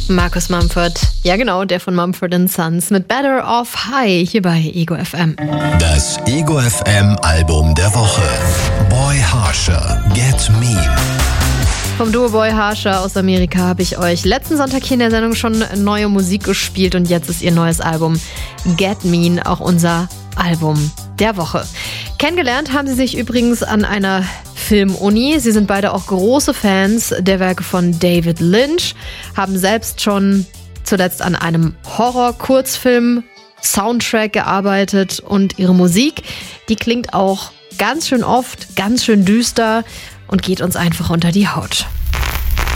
Marcus Mumford. Ja genau, der von Mumford & Sons mit Better Off High hier bei Ego FM. Das Ego FM Album der Woche. Boy Harsher, Get Mean. Vom Duo Boy Harsher aus Amerika habe ich euch letzten Sonntag hier in der Sendung schon neue Musik gespielt und jetzt ist ihr neues Album Get Mean auch unser Album der Woche. Kennengelernt haben sie sich übrigens an einer Filmuni. Sie sind beide auch große Fans der Werke von David Lynch, haben selbst schon zuletzt an einem Horror-Kurzfilm-Soundtrack gearbeitet und ihre Musik, die klingt auch ganz schön oft, ganz schön düster und geht uns einfach unter die Haut.